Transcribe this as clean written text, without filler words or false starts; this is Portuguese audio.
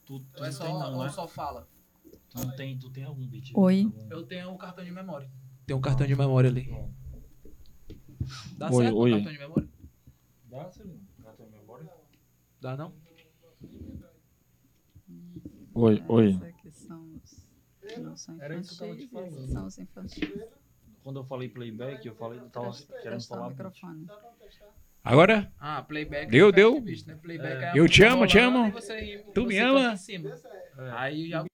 Tu Ou é não tem não, ou né? só fala? Tu tem algum beat? Oi. Eu tenho um cartão de memória. Tem um cartão de memória ali. Dá certo o cartão de memória? Dá, sim. Cartão de memória? Dá não? Oi. Essa aqui são os que não são Era isso que eu tava te infantis, falando. esses são os infantis. Quando eu falei playback, eu tava querendo Testar o falar. microfone. Agora? Ah, playback. Deu, é deu. bicho, né? Playback é a Eu te música amo, te rolando amo. e você, Tu me você ama? canta em cima. Aí já